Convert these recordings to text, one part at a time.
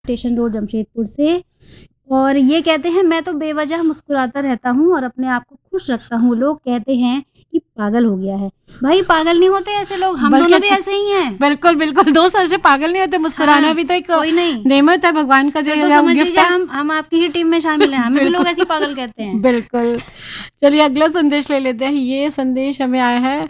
Station road Jamshedpur से। और ये कहते हैं, मैं तो बेवजह मुस्कुराता रहता हूँ और अपने आप को खुश रखता हूँ। लोग कहते हैं कि पागल हो गया है। भाई पागल नहीं होते ऐसे लोग, हम दोनों भी ऐसे ही हैं। बिल्कुल बिल्कुल, दोस्त ऐसे पागल नहीं होते। मुस्कुराना भी तो एक कोई नहीं नेमत है भगवान का, जो तो समझ लीजिए हम आपकी ही टीम में शामिल हैं, हमें भी लोग ऐसे पागल कहते हैं। बिल्कुल। चलिए अगला संदेश ले लेते हैं। ये संदेश हमें आया है,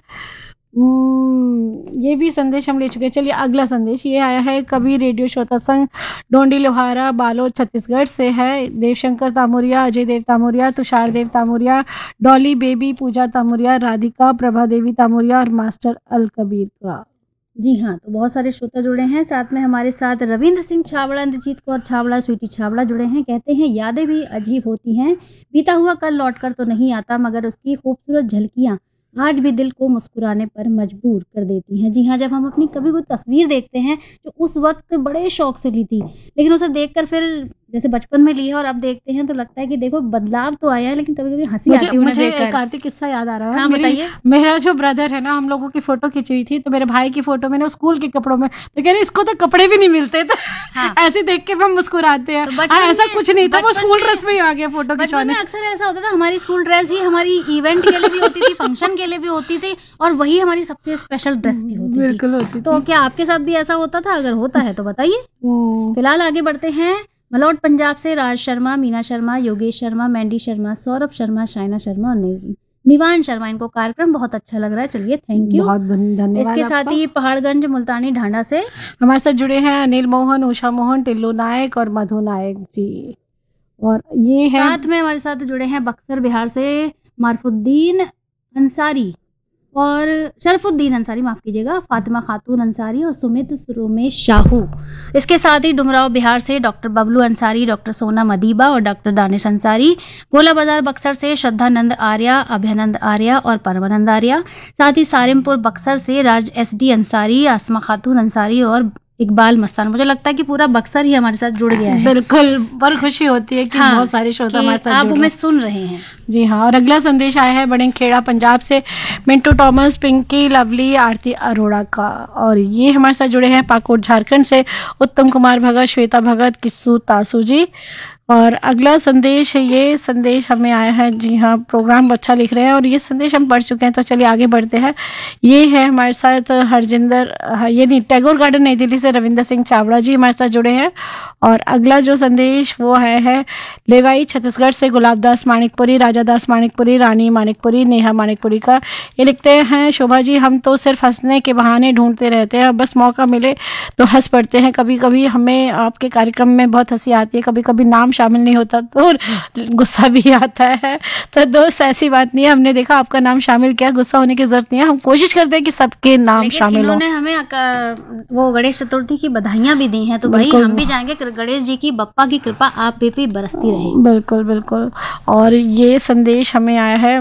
ये भी संदेश हम ले चुके हैं। चलिए अगला संदेश ये आया है, कभी रेडियो श्रोता संघ डोंडी लोहारा बालोद छत्तीसगढ़ से है। देवशंकर तामुरिया, अजय देव तामुरिया, तुषार देव तामुरिया, डॉली बेबी, पूजा तामुरिया, राधिका, प्रभा देवी तामुरिया और मास्टर अल कबीर का। जी हाँ, तो बहुत सारे श्रोता जुड़े हैं। साथ में हमारे साथ रविंद्र सिंह छाबड़ा, इंद्रजीत कौर छाबड़ा, स्वीटी छाबड़ा जुड़े हैं। कहते हैं, यादें भी अजीब होती हैं, बीता हुआ कल लौट कर तो नहीं आता, मगर उसकी खूबसूरत झलकियाँ आज भी दिल को मुस्कुराने पर मजबूर कर देती हैं। जी हाँ, जब हम अपनी कभी कोई तस्वीर देखते हैं जो उस वक्त बड़े शौक से ली थी, लेकिन उसे देखकर फिर जैसे बचपन में ली है और अब देखते हैं तो लगता है कि देखो बदलाव तो आया है, लेकिन कभी कभी हंसी आती है उन्हें देखकर। कार्तिक किस्सा याद आ रहा है। हाँ बताइए। मेरा जो ब्रदर है ना, हम लोगों की फोटो खींची हुई थी, तो मेरे भाई की फोटो में ना स्कूल के कपड़ों में, तो कह रहे इसको तो कपड़े भी नहीं मिलते थे। हाँ। ऐसे देख के हम मुस्कुराते हैं। तो ऐसा कुछ नहीं था, वो स्कूल ड्रेस में ही आ गया फोटो खिंचवाने। अक्सर ऐसा होता था, हमारी स्कूल ड्रेस ही हमारी इवेंट के लिए भी होती थी, फंक्शन के लिए भी होती थी, और वही हमारी सबसे स्पेशल ड्रेस भी होती थी। बिल्कुल होती थी। तो क्या आपके साथ भी ऐसा होता था? अगर होता है तो बताइए। फिलहाल आगे बढ़ते हैं। मलौट पंजाब से राज शर्मा, मीना शर्मा, योगेश शर्मा, मैंडी शर्मा, सौरभ शर्मा, शाइना शर्मा और निवान शर्मा, इनको कार्यक्रम बहुत अच्छा लग रहा है। चलिए थैंक यू, बहुत धन्यवाद। इसके साथ ही पहाड़गंज मुल्तानी ढांडा से हमारे साथ जुड़े हैं अनिल मोहन, उषा मोहन, टिल्लू नायक और मधु नायक जी। और ये है साथ में हमारे साथ जुड़े हैं बक्सर बिहार से मारफुद्दीन अंसारी और शरफुद्दीन अंसारी, माफ कीजिएगा, फातिमा खातून अंसारी और सुमित रोमेश शाहू। इसके साथ ही डुमराव बिहार से डॉक्टर बबलू अंसारी, डॉक्टर सोना मदीबा और डॉक्टर दानिश अंसारी। गोला बाजार बक्सर से श्रद्धानंद आर्या, अभयानंद आर्या और परमानंद आर्या। साथ ही सारिमपुर बक्सर से राज SD अंसारी, आसमा खातून अंसारी और इकबाल मस्तान। मुझे लगता है कि पूरा बक्सर ही हमारे साथ जुड़ गया है। बिल्कुल, पर खुशी होती है कि हाँ, बहुत सारे श्रोता हमारे साथ आप हमें सुन रहे हैं। जी हाँ। और अगला संदेश आया है बड़ेखेड़ा पंजाब से मिंटू टॉमस, पिंकी, लवली, आरती अरोड़ा का। और ये हमारे साथ जुड़े हैं पाकोट झारखंड से उत्तम कुमार भगत, श्वेता भगत, किस्सू तासू जी। और अगला संदेश है, ये संदेश हमें आया है, जी हाँ, प्रोग्राम अच्छा लिख रहे हैं और ये संदेश हम पढ़ चुके हैं, तो चलिए आगे बढ़ते हैं। ये है हमारे साथ हरजिंदर, ये नहीं, टैगोर गार्डन नई दिल्ली से रविंद्र सिंह छाबड़ा जी हमारे साथ जुड़े हैं। और अगला जो संदेश वो है लेवाई छत्तीसगढ़ से गुलाबदास मानिकपुरी, राजादास मानिकपुरी, रानी मानिकपुरी, नेहा मानिकपुरी का। ये लिखते हैं, शोभा जी हम तो सिर्फ हंसने के बहाने ढूंढते रहते हैं, बस मौका मिले तो हंस पड़ते हैं। कभी कभी हमें आपके कार्यक्रम में बहुत हंसी आती है, कभी कभी नाम शामिल नहीं होता तो गुस्सा भी आता है। तो दोस्त ऐसी बात नहीं है, हमने देखा आपका नाम शामिल किया, गुस्सा होने की जरूरत नहीं है, हम कोशिश करते हैं कि सबके नाम शामिल हो। इन्होंने हमें वो गणेश चतुर्थी की बधाइयां भी दी हैं, तो भाई हम भी चाहेंगे गणेश जी की, बप्पा की कृपा आप पे बरसती रहे। बिल्कुल बिल्कुल। और ये संदेश हमें आया है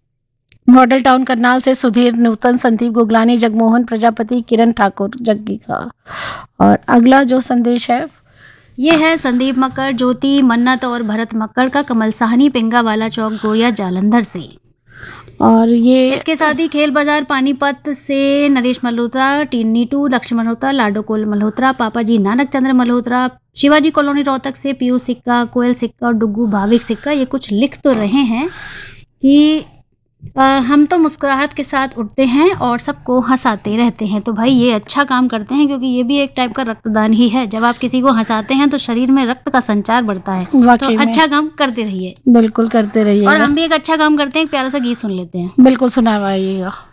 मॉडल टाउन करनाल से सुधीर नूतन, संदीप गुगलानी, जगमोहन प्रजापति, किरण ठाकुर जग्गी का। और अगला जो संदेश है ये है संदीप मक्कड़, ज्योति मन्नत और भरत मक्कड़ का, कमल साहनी, पिंगा वाला चौक, गोरिया जालंधर से। और ये इसके साथ ही खेल बाजार पानीपत से नरेश मल्होत्रा, नीटू लक्ष्मण मल्होत्रा, लाडो कोल मल्होत्रा, पापा जी नानक चंद्र मल्होत्रा, शिवाजी कॉलोनी रोहतक से पीयू सिक्का, कोयल सिक्का और डुग्गू भाविक सिक्का। ये कुछ लिख तो रहे हैं कि हम तो मुस्कुराहट के साथ उठते हैं और सबको हंसाते रहते हैं। तो भाई ये अच्छा काम करते हैं, क्योंकि ये भी एक टाइप का रक्तदान ही है। जब आप किसी को हंसाते हैं तो शरीर में रक्त का संचार बढ़ता है। तो अच्छा काम करते रहिए। बिल्कुल करते रहिए। और हम भी एक अच्छा काम करते हैं, एक प्यारा सा गीत सुन लेते हैं। बिल्कुल सुनावाइएगा।